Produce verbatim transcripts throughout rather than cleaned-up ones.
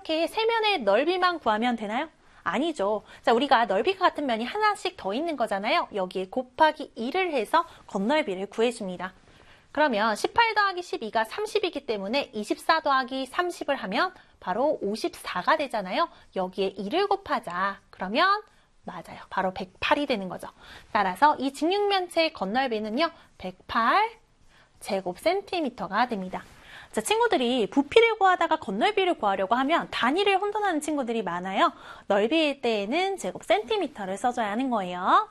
이렇게 세면의 넓이만 구하면 되나요? 아니죠. 자, 우리가 넓이가 같은 면이 하나씩 더 있는 거잖아요. 여기에 곱하기 이를 해서 건널비를 구해줍니다. 그러면 십팔 더하기 십이가 삼십이기 때문에 이십사 더하기 삼십을 하면 바로 오십사가 되잖아요. 여기에 이를 곱하자. 그러면 맞아요. 바로 백팔이 되는 거죠. 따라서 이 직육면체의 건널비는요. 백팔 제곱센티미터가 됩니다. 자, 친구들이 부피를 구하다가 건널비를 구하려고 하면 단위를 혼돈하는 친구들이 많아요. 넓이일 때에는 제곱센티미터를 써줘야 하는 거예요.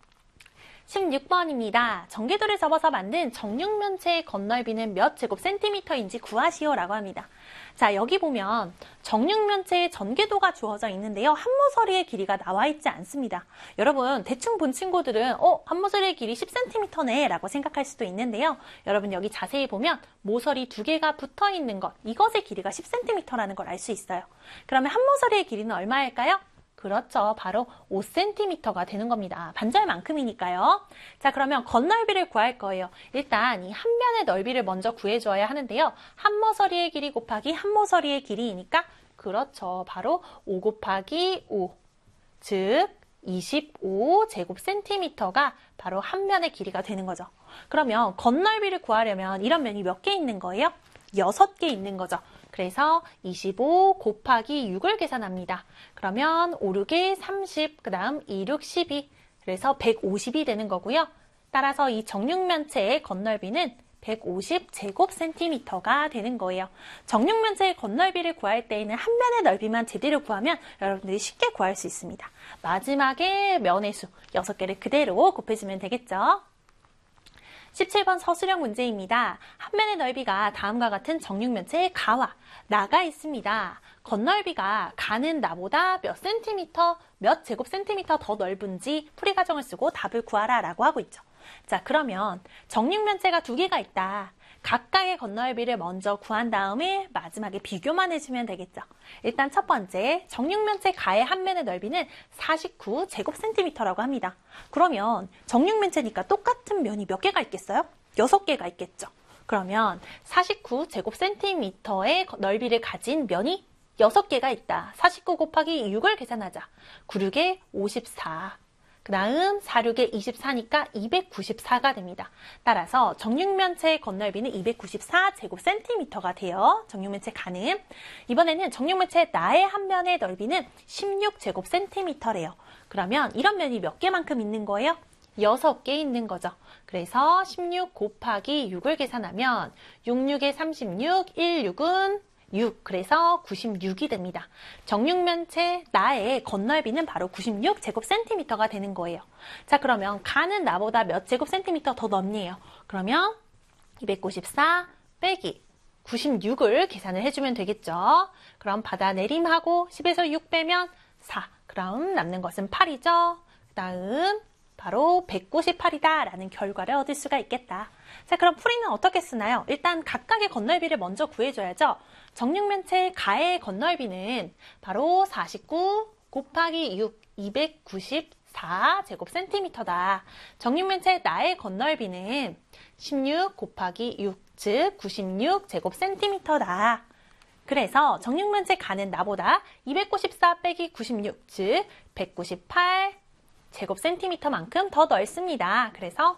십육 번입니다. 전개도를 접어서 만든 정육면체의 건널비는 몇 제곱센티미터인지 구하시오 라고 합니다. 자, 여기 보면 정육면체의 전개도가 주어져 있는데요. 한모서리의 길이가 나와 있지 않습니다. 여러분 대충 본 친구들은 어? 한모서리의 길이 십 센티미터네 라고 생각할 수도 있는데요. 여러분 여기 자세히 보면 모서리 두 개가 붙어 있는 것, 이것의 길이가 십 센티미터라는 걸 알 수 있어요. 그러면 한모서리의 길이는 얼마일까요? 그렇죠. 바로 오 센티미터가 되는 겁니다. 반절만큼이니까요. 자, 그러면 건널비를 구할 거예요. 일단 이 한 면의 넓이를 먼저 구해줘야 하는데요. 한모서리의 길이 곱하기 한모서리의 길이니까 그렇죠. 바로 오 곱하기 오, 즉 이십오 제곱센티미터가 바로 한 면의 길이가 되는 거죠. 그러면 건널비를 구하려면 이런 면이 몇 개 있는 거예요? 여섯 개 있는 거죠. 그래서 이십오 곱하기 육을 계산합니다. 그러면 오, 육에 삼십, 그 다음 이, 육, 십이, 그래서 백오십이 되는 거고요. 따라서 이 정육면체의 건널비는 백오십 제곱센티미터가 되는 거예요. 정육면체의 건널비를 구할 때에는 한 면의 넓이만 제대로 구하면 여러분들이 쉽게 구할 수 있습니다. 마지막에 면의 수 여섯 개를 그대로 곱해주면 되겠죠. 십칠 번 서술형 문제입니다. 한 면의 넓이가 다음과 같은 정육면체의 가와 나가 있습니다. 건널비가 가는 나보다 몇 센티미터, 몇 제곱센티미터 더 넓은지 풀이 과정을 쓰고 답을 구하라 라고 하고 있죠. 자, 그러면 정육면체가 두 개가 있다. 각각의 건널비를 먼저 구한 다음에 마지막에 비교만 해주면 되겠죠. 일단 첫 번째, 정육면체 가의 한 면의 넓이는 사십구 제곱센티미터라고 합니다. 그러면 정육면체니까 똑같은 면이 몇 개가 있겠어요? 여섯 개가 있겠죠. 그러면 사십구 제곱센티미터의 넓이를 가진 면이 여섯 개가 있다. 사십구 곱하기 육을 계산하자. 구, 육에 오십사. 그 다음 사, 육에 이십사니까 이백구십사가 됩니다. 따라서 정육면체의 건널비는 이백구십사 제곱센티미터가 돼요. 정육면체 가는. 이번에는 정육면체 나의 한 면의 넓이는 십육 제곱센티미터래요. 그러면 이런 면이 몇 개만큼 있는 거예요? 여섯 개 있는 거죠. 그래서 십육 곱하기 육을 계산하면 육, 육에 삼십육, 일, 육은 육, 그래서 구십육이 됩니다. 정육면체 나의 건널비는 바로 구십육 제곱센티미터가 되는 거예요. 자, 그러면 가는 나보다 몇 제곱센티미터 더 넓네요. 그러면 이백구십사 빼기 구십육을 계산을 해주면 되겠죠. 그럼 받아내림하고 십에서 육 빼면 사, 그럼 남는 것은 팔이죠. 그 다음 바로 백구십팔이다 라는 결과를 얻을 수가 있겠다. 자, 그럼 풀이는 어떻게 쓰나요? 일단 각각의 건널비를 먼저 구해줘야죠. 정육면체 가의 건널비는 바로 사십구 곱하기 육, 이백구십사 제곱센티미터다. 정육면체 나의 건널비는 십육 곱하기 육, 즉 구십육 제곱센티미터다. 그래서 정육면체 가는 나보다 이백구십사 빼기 구십육, 즉 백구십팔 제곱센티미터만큼 더 넓습니다. 그래서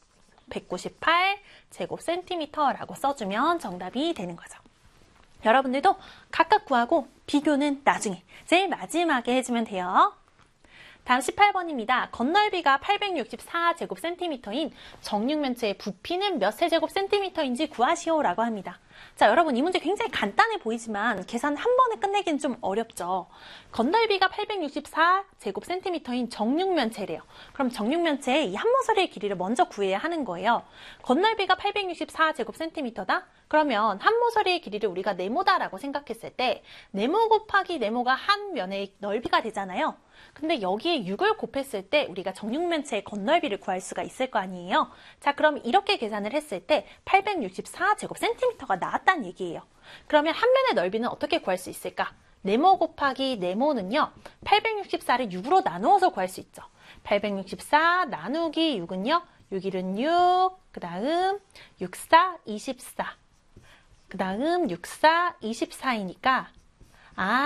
백구십팔 제곱센티미터라고 써주면 정답이 되는 거죠. 여러분들도 각각 구하고 비교는 나중에 제일 마지막에 해주면 돼요. 다음 십팔 번입니다. 건널비가 팔백육십사 제곱센티미터인 정육면체의 부피는 몇 세제곱센티미터인지 구하시오 라고 합니다. 자, 여러분 이 문제 굉장히 간단해 보이지만 계산 한 번에 끝내기는 좀 어렵죠. 건널비가 팔백육십사 제곱센티미터인 정육면체래요. 그럼 정육면체의 이 한모서리의 길이를 먼저 구해야 하는 거예요. 건널비가 팔백육십사 제곱센티미터다? 그러면 한모서리의 길이를 우리가 네모다라고 생각했을 때 네모 곱하기 네모가 한 면의 넓이가 되잖아요. 근데 여기에 육을 곱했을 때 우리가 정육면체의 건널비를 구할 수가 있을 거 아니에요. 자, 그럼 이렇게 계산을 했을 때 팔백육십사 제곱센티미터가 나왔다는 얘기예요. 그러면 한 면의 넓이는 어떻게 구할 수 있을까? 네모 곱하기 네모는요. 팔백육십사를 육으로 나누어서 구할 수 있죠. 팔백육십사 나누기 육은요. 육, 일은 육, 그 다음 육, 사, 이십사, 그 다음 육, 사, 이십사이니까 아